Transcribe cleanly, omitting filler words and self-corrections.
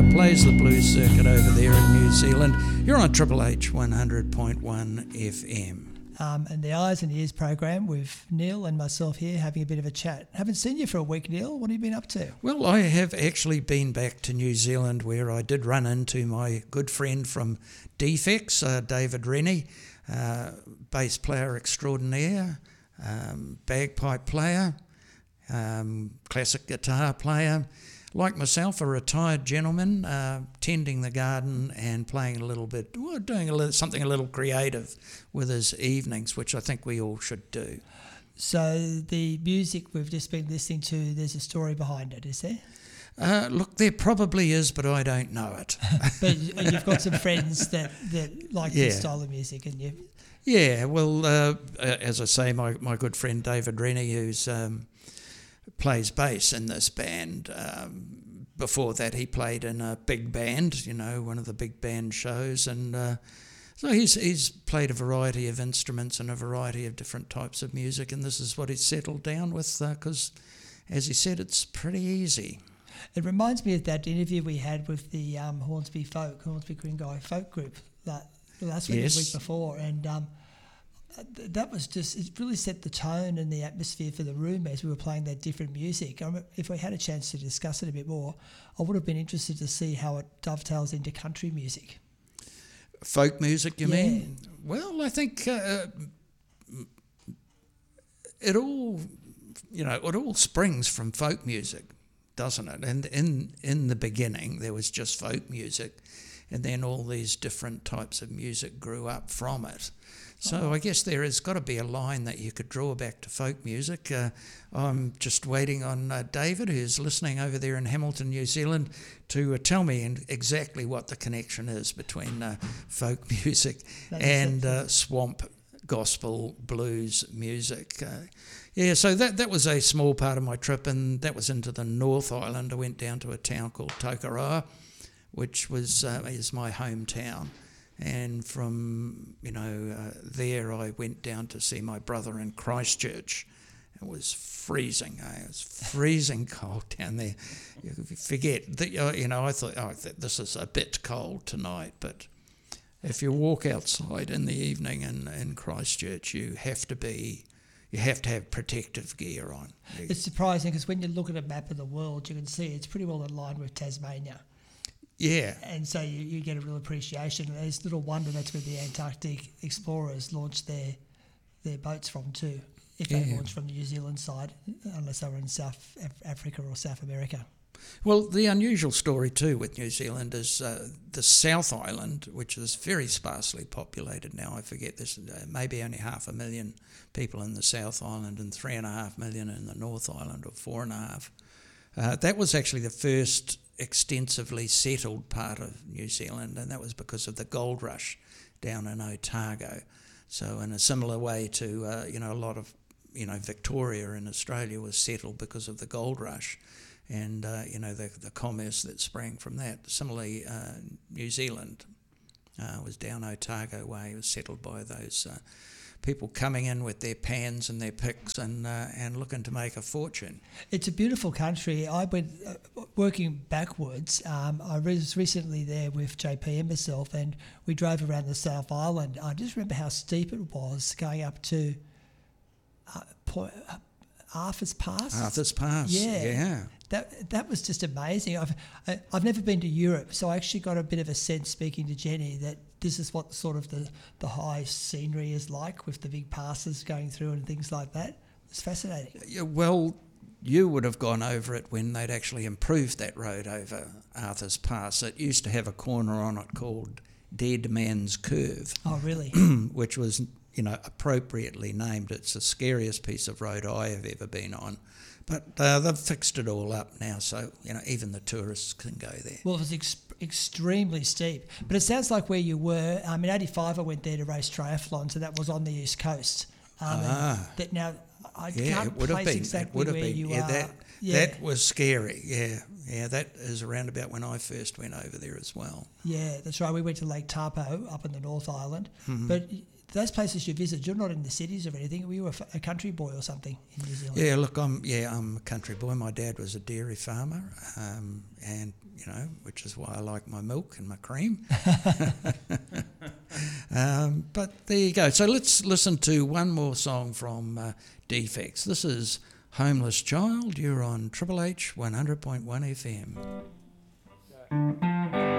plays the blues circuit over there in New Zealand. You're on Triple H 100.1 FM. And the Eyes and Ears program with Neil and myself here having a bit of a chat. Haven't seen you for a week, Neil. What have you been up to? Well, I have actually been back to New Zealand, where I did run into my good friend from Defects, David Rennie, bass player extraordinaire, bagpipe player, classic guitar player. Like myself, a retired gentleman, tending the garden and playing a little bit, doing something a little creative with his evenings, which I think we all should do. So the music we've just been listening to, there's a story behind it, is there? Look, there probably is, but I don't know it. But you've got some friends that like this style of music, and you... Yeah, well, as I say, my good friend David Rennie, who's... plays bass in this band. Before that, he played in a big band, one of the big band shows, and so he's played a variety of instruments and a variety of different types of music, and this is what he's settled down with, because, as he said, it's pretty easy. It reminds me of that interview we had with the Hornsby Ku-ring-gai folk group last week, the week before, and that was just, it really set the tone and the atmosphere for the room as we were playing that different music. If we had a chance to discuss it a bit more, I would have been interested to see how it dovetails into country music. Folk music, you mean? Well, I think it all springs from folk music, doesn't it? And in the beginning, there was just folk music, and then all these different types of music grew up from it. So I guess there has got to be a line that you could draw back to folk music. I'm just waiting on David, who's listening over there in Hamilton, New Zealand, to tell me exactly what the connection is between folk music and swamp gospel blues music. So that was a small part of my trip, and that was into the North Island. I went down to a town called Tokoroa, which is my hometown. And from, there I went down to see my brother in Christchurch. It was freezing. It was freezing cold down there. You forget that, I thought, this is a bit cold tonight. But if you walk outside in the evening in Christchurch, you have to have protective gear on. It's surprising because when you look at a map of the world, you can see it's pretty well aligned with Tasmania. Yeah. And so you get a real appreciation. It's little wonder that's where the Antarctic explorers launched their boats from too, if they launched from the New Zealand side, unless they were in South Africa or South America. Well, the unusual story too with New Zealand is the South Island, which is very sparsely populated now. I forget this, maybe only 500,000 people in the South Island and 3.5 million in the North Island, or 4.5. That was actually the first extensively settled part of New Zealand, and that was because of the gold rush down in Otago. So in a similar way to a lot of Victoria in Australia was settled because of the gold rush, and the commerce that sprang from that. Similarly, New Zealand was down Otago way. It was settled by those people coming in with their pans and their picks and looking to make a fortune. It's a beautiful country. I went working backwards. I was recently there with JP and myself, and we drove around the South Island. I just remember how steep it was going up to Arthur's Pass. Arthur's Pass, yeah. That was just amazing. I've never been to Europe, so I actually got a bit of a sense, speaking to Jenny, that this is what sort of the high scenery is like, with the big passes going through and things like that. It's fascinating. Yeah, well, you would have gone over it when they'd actually improved that road over Arthur's Pass. It used to have a corner on it called Dead Man's Curve. Oh, really? Which was, appropriately named. It's the scariest piece of road I have ever been on. But they've fixed it all up now, so even the tourists can go there. Well, it was extremely steep. But it sounds like where you were, in 85 I went there to race triathlons, and that was on the East Coast. That now, I can't place exactly where you are. That was scary, yeah. That is around about when I first went over there as well. Yeah, that's right. We went to Lake Taupo up in the North Island. Mm-hmm. But those places you visit, you're not in the cities or anything. Were you a country boy or something in New Zealand? Yeah, look, I'm a country boy. My dad was a dairy farmer, and which is why I like my milk and my cream. But there you go. So let's listen to one more song from Defects. This is Homeless Child. You're on Triple H 100.1 FM.